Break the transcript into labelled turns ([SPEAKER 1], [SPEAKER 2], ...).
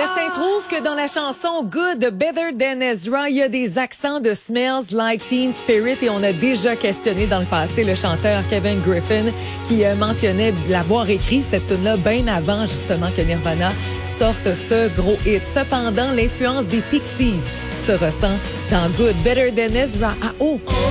[SPEAKER 1] Certains trouvent que dans la chanson Good, Better Than Ezra, il y a des accents de Smells Like Teen Spirit et on a déjà questionné dans le passé le chanteur Kevin Griffin qui mentionnait l'avoir écrit cette tune-là bien avant justement que Nirvana sorte ce gros hit. Cependant, l'influence des Pixies se ressent dans Good, Better Than Ezra. Ah oh!